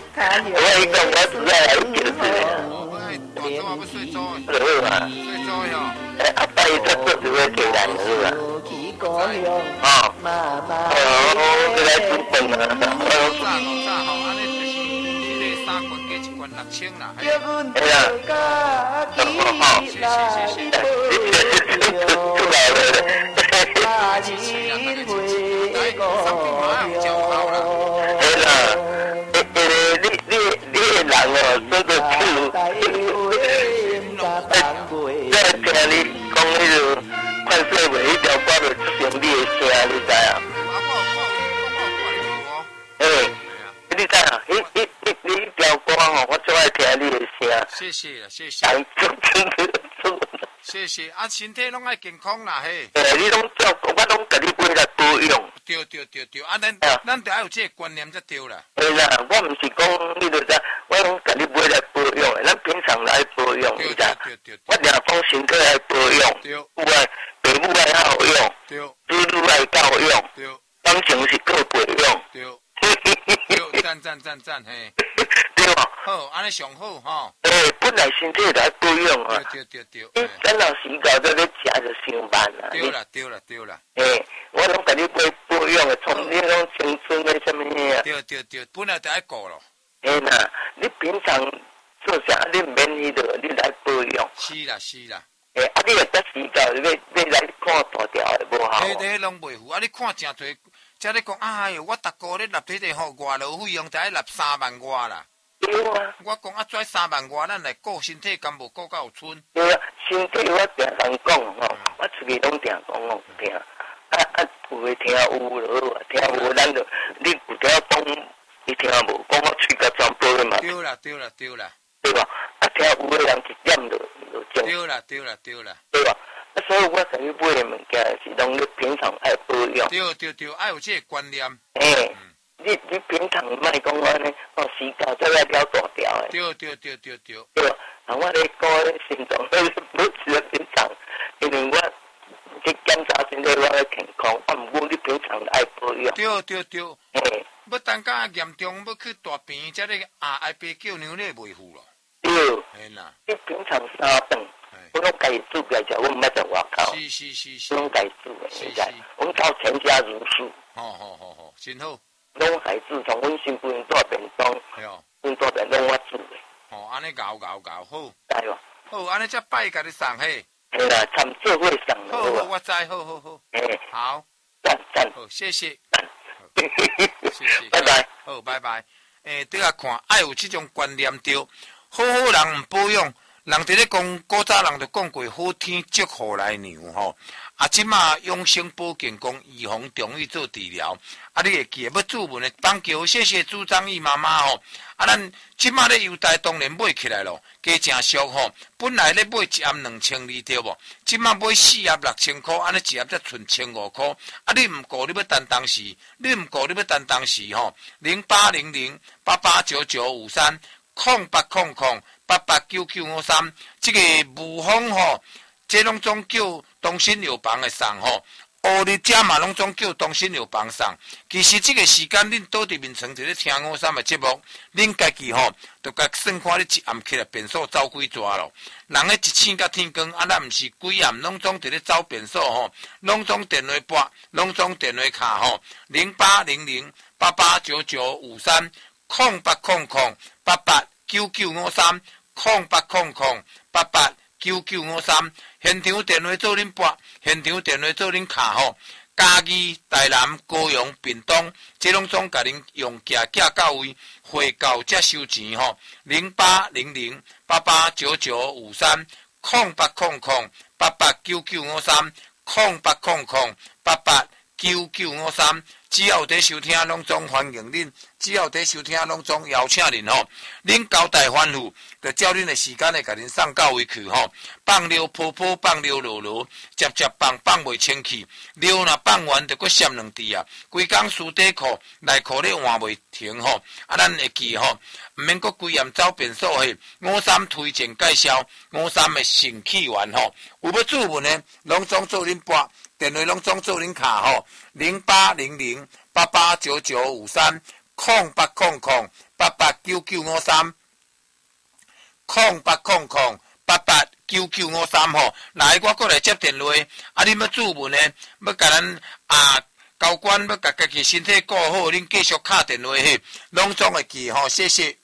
我一讲我实在来救死大早要睡早的， 是吧？ 睡早的哦。 阿爸伊做做就会给人是吧？哦，这来煮饭啊！ 早吼，安尼就是一个3罐加1罐6000啦。 哎呀， 谢。 出来了。哎啦，你的人哦，说得出。在听你讲迄个快速话，迄条歌就出现你的声，你知啊？你知啊？迄条歌吼，我最爱听你的声。 谢谢。谢谢啊，身体拢爱健康啦嘿。 你拢照顾，我拢甲你买来保养。 对，啊，咱得爱有这个观念才对啦。 对啦，我毋是讲你就知，我拢甲你买来保养的，咱平常来保养，你知？我俩讲身体来保养，有爱父母爱好用，子女爱教养，感情是靠培养。 对，赞嘿。 对吧？ 好，安尼上好吼。 本来身体来保养啊。 对。 咱若时搞在咧食就上班啦。 对啦。 我拢甲你买保养的，从你拢青春的什么啊？ 对，本来就爱顾咯。 啦，你平常做啥？你免迄个，你来保养。 是啦。 你若得时搞，要来看大条的无好。 迄拢袂赴，你看真侪。才咧讲，哎哟，我逐个咧纳迄个吼外劳费用，才纳3万外啦。 对啊。 我讲拽3万外，咱来顾身体，敢无顾到有剩？ 对啊，身体我常常讲吼，我出去拢常讲听。有诶听有落啊，听无咱就你有条讲，你听无，讲我喙甲全部嘛。 对啦。 对吧？听有诶人一点就正。 对啦。 对吧？所以我甲你买的物件是拢你平常爱保养。 对，爱有这个观念。 你平常莫讲安尼，时到再来了大条的。 对。 对吧？我咧讲心脏，不是平常，因为我去检查身体我咧健康，毋过你平常爱保养。 对。要等甲严重，要去大病，才咧爱杯叫牛奶袂赴咯。 对。你平常3顿。我拢家己煮家食，我毋捌在外口。 是。 拢家己煮的，现在我们靠全家如素。 好，真好。 拢家己煮，从阮新妇人带便当，阮带便当我煮的。 安尼搞好。 知无？ 好，安尼才拜甲你送嘿。 嘿啦，参做会送的。 好，我知，好。好。 赞。 好，谢谢。 谢谢。拜拜。 好，拜拜。对啊，看爱有这种观念对，好人毋保养。人伫咧讲，古早人就讲过，好天祝福来牛吼。即马养生保健讲预防中医做治疗，你会记要注文的帮叫谢谢朱张义妈妈吼。咱即马咧优待当然买起来咯，价真俗吼。本来咧买一盒2200对无？即马买4盒6000块，安尼一盒才剩1500块。你毋过你要等当时，吼08008899530800889953，这个无风吼，这拢总叫东新药房的送吼。乌日遮嘛拢总叫东新药房送。其实这个时间恁倒伫面床伫咧听53的节目，恁家己吼，就甲算看你一暗起来变数走几抓咯。人咧一醒甲天光，咱毋是几暗拢总伫咧走变数吼，拢总电话拨，拢总电话卡吼08008899530800889953现场电话做恁拨，现场电话做恁卡吼。嘉义、台南、高雄、屏东，这拢总甲恁用寄到位，汇到才收钱吼。08008899530800889953，只要有在收听，拢总欢迎恁；只要有在收听，拢总邀请恁吼。恁交代吩咐，就照恁的时间来甲恁送到位去吼。放溜泡泡，放溜落落，接放袂清气。溜若放完，就搁闪2滴啊！规工输底裤、内裤咧换袂停吼。咱会记吼，毋免搁规暗走变数嘿。53推荐介绍，53的神气丸吼。有要注文的，拢总做恁拨，电话拢总做恁卡吼。08008899530800889953 8899530800889953吼，来我过来接电话，你要注文呢，要甲咱交管要甲家己身体顾好，恁继续敲电话去，拢总会记吼，谢谢。